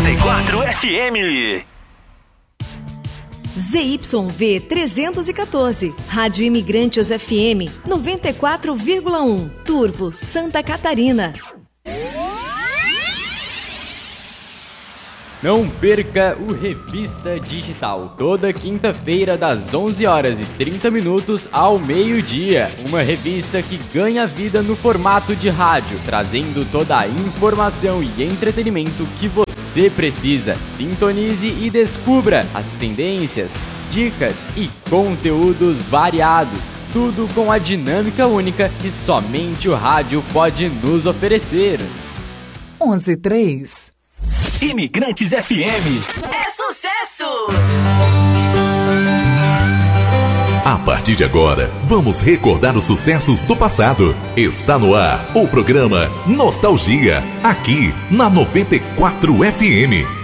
94 FM. ZYV 314, Rádio Imigrantes FM 94,1, Turvo, Santa Catarina. Não perca o Revista Digital, toda quinta-feira das 11h30 ao meio-dia. Uma revista que ganha vida no formato de rádio, trazendo toda a informação e entretenimento que você precisa. Sintonize e descubra as tendências, dicas e conteúdos variados. Tudo com a dinâmica única que somente o rádio pode nos oferecer. 11:03 Imigrantes FM. É sucesso! A partir de agora, vamos recordar os sucessos do passado. Está no ar o programa Nostalgia, aqui na 94 FM.